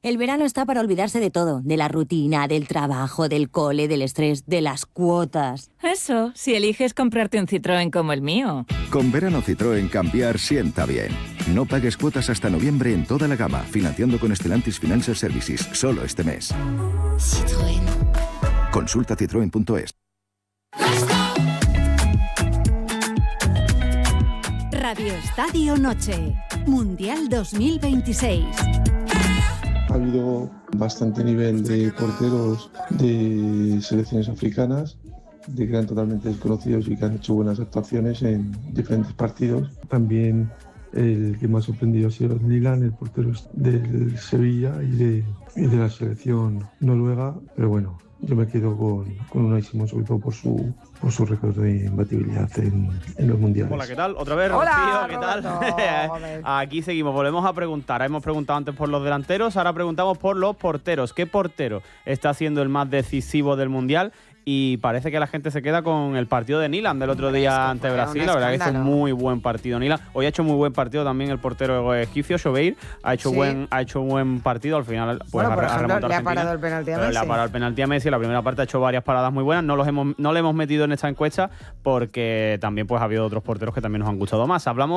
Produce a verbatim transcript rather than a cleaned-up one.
El verano está para olvidarse de todo, de la rutina, del trabajo, del cole, del estrés, de las cuotas. Eso, si eliges comprarte un Citroën como el mío. Con verano Citroën cambiar sienta bien. No pagues cuotas hasta noviembre en toda la gama, financiando con Stellantis Financial Services, solo este mes. Citroën. Consulta citroen punto es. Radio Estadio Noche, Mundial dos mil veintiséis. Ha habido bastante nivel de porteros de selecciones africanas, de que eran totalmente desconocidos y que han hecho buenas actuaciones en diferentes partidos. También el que más sorprendido ha sido Nilan, el portero del Sevilla y de, y de la selección noruega, pero bueno, yo me quedo con, con Unai Simón, sobre todo por su, por su récord de imbatibilidad en, en los mundiales. Hola, ¿qué tal? Otra vez, Hola, Rocío, ¿qué tal? Aquí seguimos, volvemos a preguntar. Hemos preguntado antes por los delanteros, ahora preguntamos por los porteros. ¿Qué portero está siendo el más decisivo del mundial? Y parece que la gente se queda con el partido de Nilan del otro día ante Brasil. La verdad que hizo muy buen partido Nilan. Hoy ha hecho muy buen partido también el portero egipcio, Shobeir. Ha hecho, sí. buen, ha hecho un buen partido. Al final, pues bueno, por ha, ejemplo, ha le ha parado el penalti a Messi. Le ha parado el penalti a Messi. La primera parte ha hecho varias paradas muy buenas. No, los hemos, no le hemos metido en esta encuesta porque también pues ha habido otros porteros que también nos han gustado más. Hablamos